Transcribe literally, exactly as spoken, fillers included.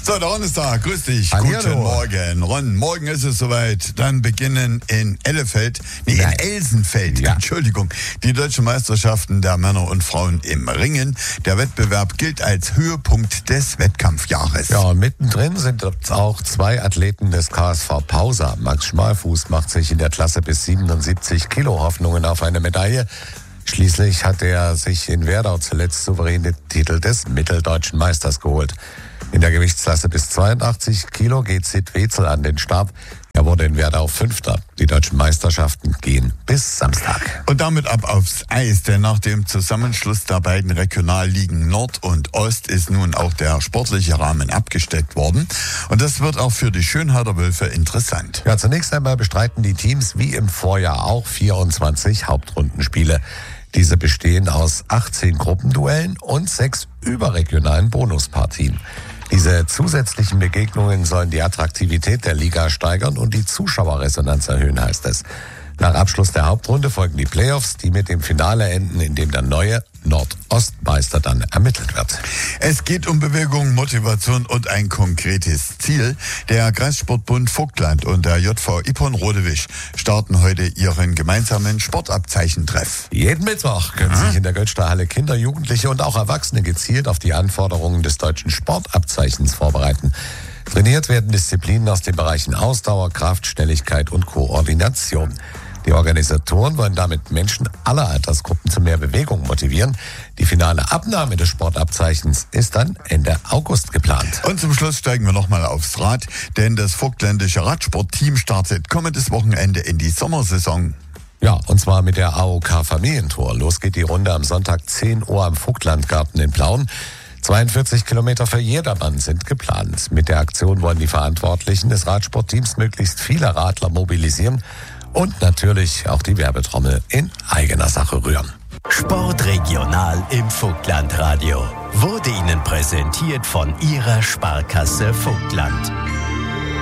So, der Ron ist da. Grüß dich. Hallihallo. Guten Morgen. Ron, morgen ist es soweit. Dann beginnen in Ellefeld, nee, in Elsenfeld, Ja. Entschuldigung, die deutschen Meisterschaften der Männer und Frauen im Ringen. Der Wettbewerb gilt als Höhepunkt des Wettkampfjahres. Ja, und mittendrin sind auch zwei Athleten des K S V Pausa. Max Schmalfuß macht sich in der Klasse bis siebenundsiebzig Kilo Hoffnungen auf eine Medaille. Schließlich hat er sich in Werdau zuletzt souverän den Titel des mitteldeutschen Meisters geholt. In der Gewichtsklasse bis zweiundachtzig Kilo geht Sid Wetzel an den Start. Er wurde in Werdau Fünfter. Die deutschen Meisterschaften gehen bis Samstag. Und damit ab aufs Eis, denn nach dem Zusammenschluss der beiden Regionalligen Nord und Ost ist nun auch der sportliche Rahmen abgesteckt worden. Und das wird auch für die Schönheiter Wölfe interessant. Ja, zunächst einmal bestreiten die Teams wie im Vorjahr auch vierundzwanzig Hauptrundenspiele. Diese bestehen aus achtzehn Gruppenduellen und sechs überregionalen Bonuspartien. Diese zusätzlichen Begegnungen sollen die Attraktivität der Liga steigern und die Zuschauerresonanz erhöhen, heißt es. Nach Abschluss der Hauptrunde folgen die Playoffs, die mit dem Finale enden, in dem der neue Nordostmeister dann ermittelt wird. Es geht um Bewegung, Motivation und ein konkretes Ziel. Der Kreissportbund Vogtland und der J V Ippon-Rodewisch starten heute ihren gemeinsamen Sportabzeichentreff. Jeden Mittwoch können Aha. sich in der Götzterhalle Kinder, Jugendliche und auch Erwachsene gezielt auf die Anforderungen des deutschen Sportabzeichens vorbereiten. Trainiert werden Disziplinen aus den Bereichen Ausdauer, Kraft, Schnelligkeit und Koordination. Die Organisatoren wollen damit Menschen aller Altersgruppen zu mehr Bewegung motivieren. Die finale Abnahme des Sportabzeichens ist dann Ende August geplant. Und zum Schluss steigen wir nochmal aufs Rad, denn das vogtländische Radsportteam startet kommendes Wochenende in die Sommersaison. Ja, und zwar mit der A O K Familientour. Los geht die Runde am Sonntag zehn Uhr am Vogtlandgarten in Plauen. zweiundvierzig Kilometer für jedermann sind geplant. Mit der Aktion wollen die Verantwortlichen des Radsportteams möglichst viele Radler mobilisieren und natürlich auch die Werbetrommel in eigener Sache rühren. Sportregional im Vogtlandradio wurde Ihnen präsentiert von Ihrer Sparkasse Vogtland.